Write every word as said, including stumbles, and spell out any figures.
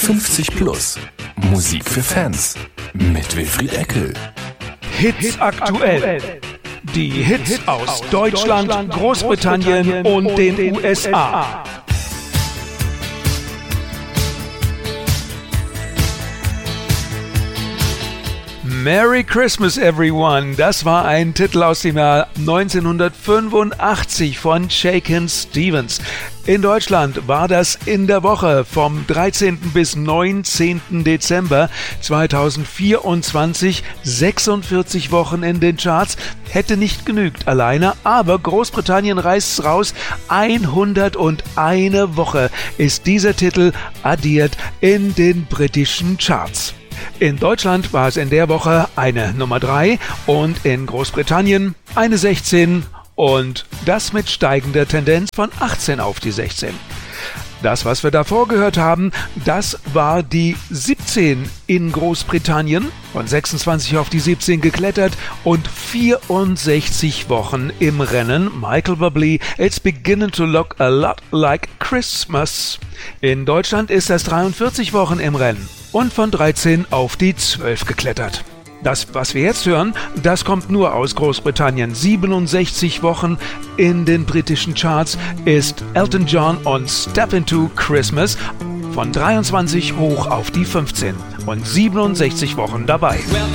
fünfzig plus. Musik für Fans. Mit Wilfried Eckel. Hits aktuell. Die Hits aus Deutschland, Großbritannien und den U S A. Merry Christmas, everyone! Das war ein Titel aus dem Jahr neunzehnhundertfünfundachtzig von Shakin' Stevens. In Deutschland war das in der Woche vom dreizehnten bis neunzehnten Dezember zweitausendvierundzwanzig, sechsundvierzig Wochen in den Charts. Hätte nicht genügt alleine, aber Großbritannien reißt's raus. hunderteine Woche ist dieser Titel addiert in den britischen Charts. In Deutschland war es in der Woche eine Nummer drei und in Großbritannien eine sechzehn und das mit steigender Tendenz von achtzehn auf die sechzehn. Das, was wir davor gehört haben, das war die siebzehn in Großbritannien, von sechsundzwanzig auf die siebzehn geklettert und vierundsechzig Wochen im Rennen. Michael Bublé, It's Beginning to Look a Lot Like Christmas. In Deutschland ist das dreiundvierzig Wochen im Rennen und von dreizehn auf die zwölf geklettert. Das, was wir jetzt hören, das kommt nur aus Großbritannien. siebenundsechzig Wochen in den britischen Charts ist Elton John und Step Into Christmas von dreiundzwanzig hoch auf die fünfzehn und siebenundsechzig Wochen dabei.